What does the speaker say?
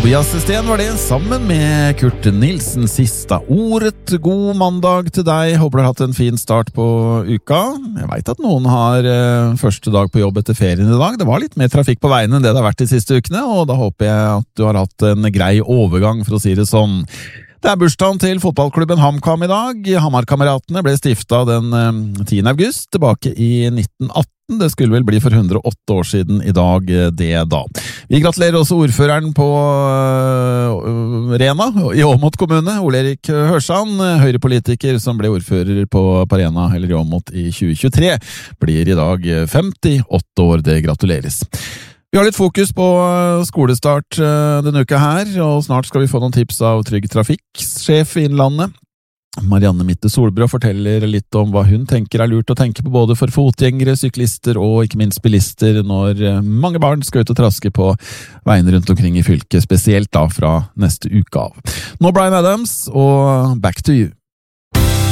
Tobias Sten var det, sammen med Kurt Nilsen. Siste ordet. God mandag til deg. Håper du har hatt en fin start på uka. Jeg vet at noen har første dag på jobb etter ferien i dag. Det var litt mer trafikk på veien enn det har vært de siste ukene, og da håper jeg at du har hatt en grei overgang, for å si det sånn. Det er bursdagen til fotballklubben HamKam i dag. Hamar-kameratene ble stiftet den 10. august, tilbake i 1918. Det skulle vel bli for 108 år siden i dag, det da. Vi gratulerer også ordføreren på Rena i Åmot kommune, Ole-Erik Hørsand, høyrepolitiker som ble ordfører på Rena eller i Åmot i 2023, blir i dag 58 år. Det gratuleres. Vi har litt fokus på skolestart denne uka her, og snart skal vi få noen tips av Trygg Trafikk, sjef i Innlandet. Marianne Mitte Solbrå forteller litt om hva hun tenker er lurt å tenke på både for fotgjengere, syklister og ikke minst bilister når mange barn skal ut og traske på veiene rundt omkring i fylket, spesielt da fra neste uke av. Nå Bryan Adams og Back to You.